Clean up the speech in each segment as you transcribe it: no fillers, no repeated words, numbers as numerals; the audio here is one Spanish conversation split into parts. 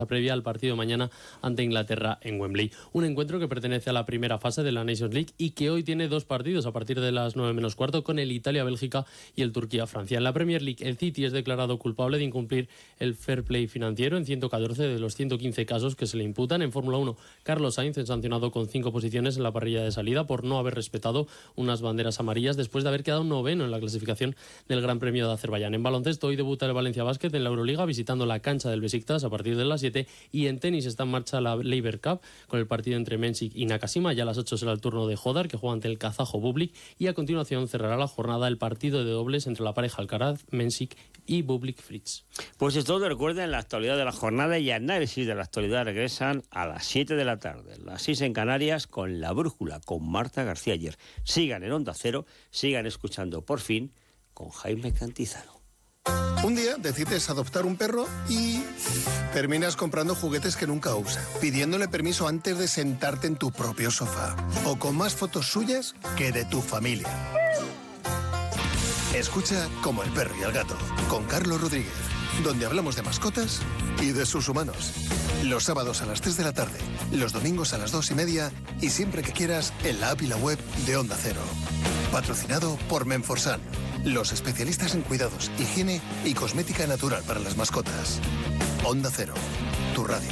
La previa al partido mañana ante Inglaterra en Wembley. Un encuentro que pertenece a la primera fase de la Nations League y que hoy tiene dos partidos a partir de las 9 menos cuarto con el Italia-Bélgica y el Turquía-Francia. En la Premier League, el City es declarado culpable de incumplir el fair play financiero en 114 de los 115 casos que se le imputan. En Fórmula 1, Carlos Sainz es sancionado con 5 posiciones en la parrilla de salida por no haber respetado unas banderas amarillas después de haber quedado noveno en la clasificación del Gran Premio de Azerbaiyán. En baloncesto, hoy debuta el Valencia Basket en la Euroliga visitando la cancha del Besiktas a partir de las 7. Y en tenis está en marcha la Laver Cup con el partido entre Mensik y Nakashima. Ya a las 8 será el turno de Hodar, que juega ante el kazajo Bublik, y a continuación cerrará la jornada el partido de dobles entre la pareja Alcaraz, Mensik y Bublik Fritz. Pues es todo. Recuerden, la actualidad de la jornada y análisis de la actualidad regresan a las 7 de la tarde, las 6 en Canarias, con La Brújula, con Marta García Ayer. Sigan en Onda Cero, sigan escuchando Por Fin con Jaime Cantizano. Un día decides adoptar un perro y terminas comprando juguetes que nunca usa, pidiéndole permiso antes de sentarte en tu propio sofá, o con más fotos suyas que de tu familia. Escucha Como el perro y el gato, con Carlos Rodríguez, donde hablamos de mascotas y de sus humanos. Los sábados a las 3 de la tarde, los domingos a las 2:30 y siempre que quieras en la app y la web de Onda Cero. Patrocinado por Menforsan, los especialistas en cuidados, higiene y cosmética natural para las mascotas. Onda Cero, tu radio.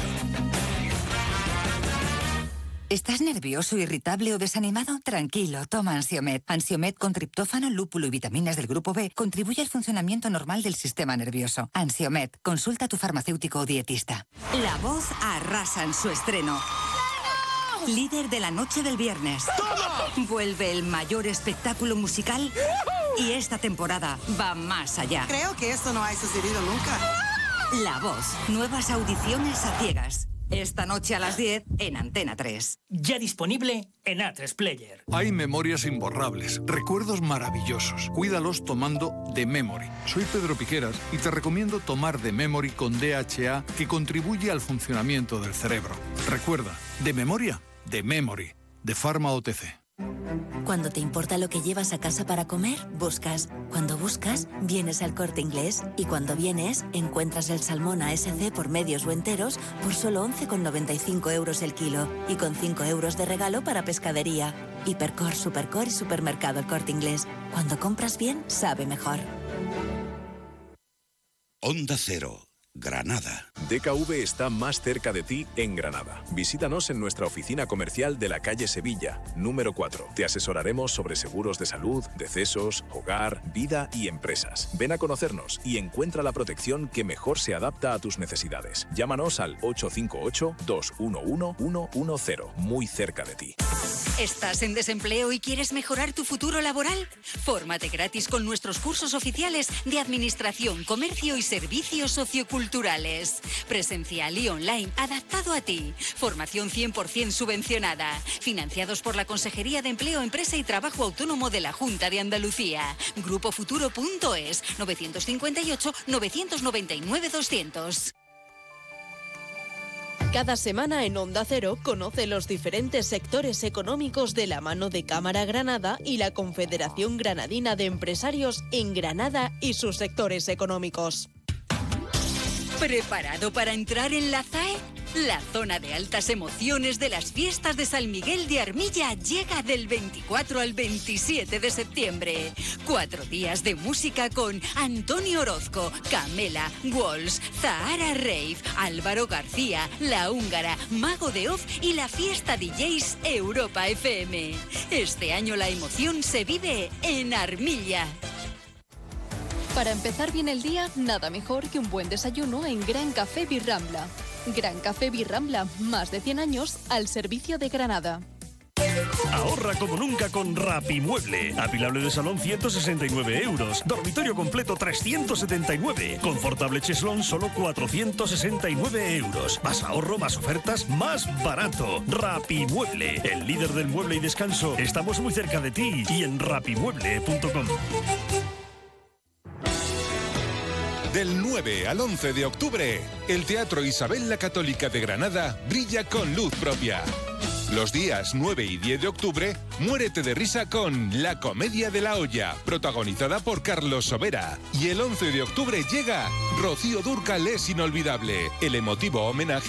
¿Estás nervioso, irritable o desanimado? Tranquilo, toma Ansiomed. Ansiomed con triptófano, lúpulo y vitaminas del grupo B contribuye al funcionamiento normal del sistema nervioso. Ansiomed, consulta a tu farmacéutico o dietista. La Voz arrasa en su estreno. Líder de la noche del viernes. ¡Toma! Vuelve el mayor espectáculo musical y esta temporada va más allá. Creo que esto no ha sucedido nunca. La Voz, nuevas audiciones a ciegas. Esta noche a las 10 en Antena 3. Ya disponible en A3 Player. Hay memorias imborrables, recuerdos maravillosos. Cuídalos tomando The Memory. Soy Pedro Piqueras y te recomiendo tomar The Memory con DHA, que contribuye al funcionamiento del cerebro. Recuerda, de memoria, The Memory, de Pharma OTC. Cuando te importa lo que llevas a casa para comer, buscas. Cuando buscas, vienes al Corte Inglés. Y cuando vienes, encuentras el salmón ASC por medios o enteros por solo 11,95 euros el kilo. Y con 5 euros de regalo para pescadería. Hipercor, Supercor y Supermercado El Corte Inglés. Cuando compras bien, sabe mejor. Onda Cero, Granada. DKV está más cerca de ti en Granada. Visítanos en nuestra oficina comercial de la calle Sevilla, número 4. Te asesoraremos sobre seguros de salud, decesos, hogar, vida y empresas. Ven a conocernos y encuentra la protección que mejor se adapta a tus necesidades. Llámanos al 858-211-110, muy cerca de ti. ¿Estás en desempleo y quieres mejorar tu futuro laboral? Fórmate gratis con nuestros cursos oficiales de Administración, Comercio y Servicios Socioculturales. Presencial y online, adaptado a ti. Formación 100% subvencionada. Financiados por la Consejería de Empleo, Empresa y Trabajo Autónomo de la Junta de Andalucía. Grupofuturo.es 958-999-200. Cada semana en Onda Cero conoce los diferentes sectores económicos de la mano de Cámara Granada y la Confederación Granadina de Empresarios en Granada y sus sectores económicos. ¿Preparado para entrar en la ZAE? La zona de altas emociones de las fiestas de San Miguel de Armilla llega del 24 al 27 de septiembre. 4 días de música con Antonio Orozco, Camela, Walls, Zahara Rave, Álvaro García, La Húngara, Mago de Oz y la fiesta DJs Europa FM. Este año la emoción se vive en Armilla. Para empezar bien el día, nada mejor que un buen desayuno en Gran Café Birrambla. Gran Café Birrambla, más de 100 años al servicio de Granada. Ahorra como nunca con Rapimueble. Apilable de salón 169 euros. Dormitorio completo 379. Confortable cheslón solo 469 euros. Más ahorro, más ofertas, más barato. Rapimueble, el líder del mueble y descanso. Estamos muy cerca de ti y en rapimueble.com. Del 9 al 11 de octubre, el Teatro Isabel la Católica de Granada brilla con luz propia. Los días 9 y 10 de octubre, muérete de risa con La Comedia de la Olla, protagonizada por Carlos Sobera. Y el 11 de octubre llega Rocío Dúrcal es inolvidable, el emotivo homenaje